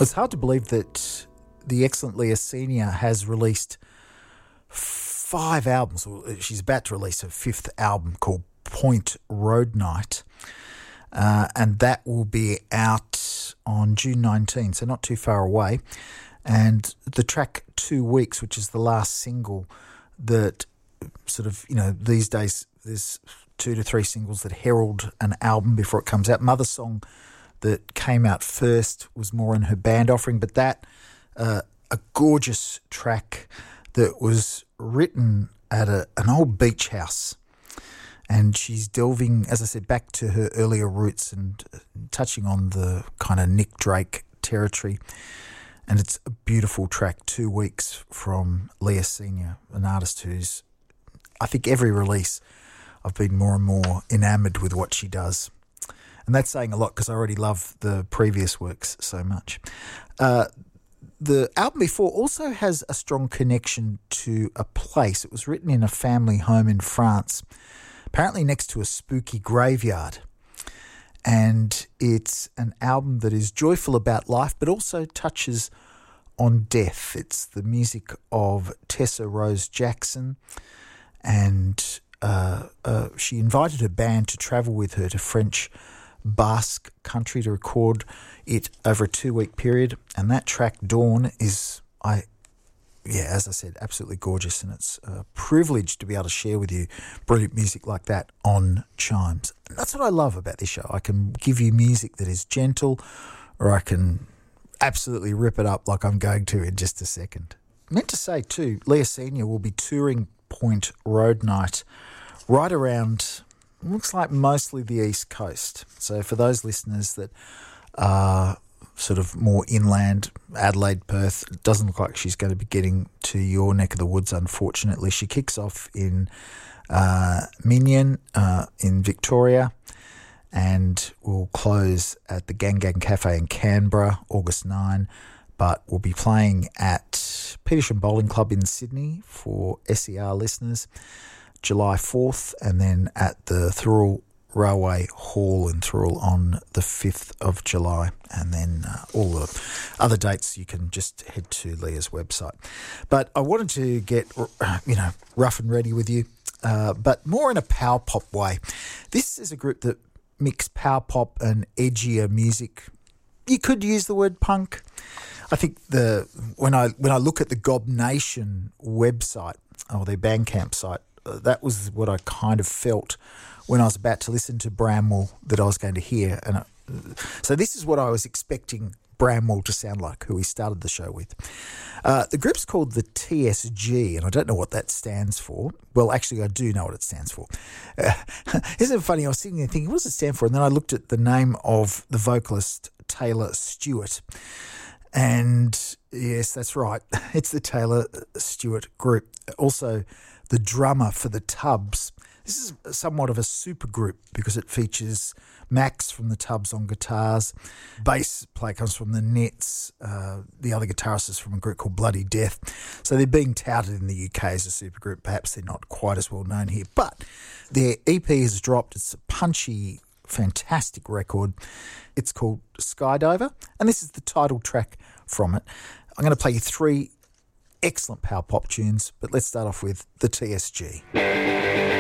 It's hard to believe that the excellent Leah Senior has released 5 albums. She's about to release her 5th album called Point Road Night, and that will be out on June 19, so not too far away. And the track 2 Weeks, which is the last single that sort of, these days there's 2 to 3 singles that herald an album before it comes out. Mother Song that came out first was more in her band offering, but that, a gorgeous track that was written at an old beach house. And she's delving, as I said, back to her earlier roots and touching on the kind of Nick Drake territory. And it's a beautiful track, 2 Weeks, from Leah Senior, an artist who's, I think every release I've been more and more enamoured with what she does. And that's saying a lot because I already love the previous works so much. The album before also has a strong connection to a place. It was written in a family home in France, apparently next to a spooky graveyard. And it's an album that is joyful about life, but also touches on death. It's the music of Tessa Rose Jackson, and she invited her band to travel with her to French Basque country to record it over a 2-week period. And that track, Dawn, is, as I said, absolutely gorgeous, and it's a privilege to be able to share with you brilliant music like that on Chimes. And that's what I love about this show. I can give you music that is gentle, or I can absolutely rip it up like I'm going to in just a second. I meant to say too, Leah Senior will be touring Point Road Night right around, looks like mostly the East Coast. So for those listeners that are sort of more inland, Adelaide, Perth, it doesn't look like she's going to be getting to your neck of the woods, unfortunately. She kicks off in Minion in Victoria, and will close at the Gang Gang Cafe in Canberra, August 9, but we'll be playing at Petersham Bowling Club in Sydney for SER listeners, July 4th, and then at the Thurl Railway Hall in Thurl on the 5th of July. And then all the other dates, you can just head to Leah's website. But I wanted to get, rough and ready with you, but more in a power pop way. This is a group that mix power pop and edgier music. You could use the word punk. I think when I look at the Gob Nation website, or their Bandcamp site, that was what I kind of felt when I was about to listen to Bramwell that I was going to hear. And so this is what I was expecting Bramwell to sound like, who we started the show with. The group's called the TSG, and I don't know what that stands for. Well, actually, I do know what it stands for. Isn't it funny? I was sitting there thinking, what does it stand for? And then I looked at the name of the vocalist, Taylor Stewart. And yes, that's right. It's the Taylor Stewart group. Also, the drummer for the Tubs. This is somewhat of a super group because it features Max from the Tubs on guitars. Bass player comes from the Nets. The other guitarist is from a group called Bloody Death. So they're being touted in the UK as a super group. Perhaps they're not quite as well known here. But their EP has dropped. It's a punchy, fantastic record. It's called Skydiver, and this is the title track from it. I'm going to play you 3 excellent power pop tunes, but let's start off with the TSG.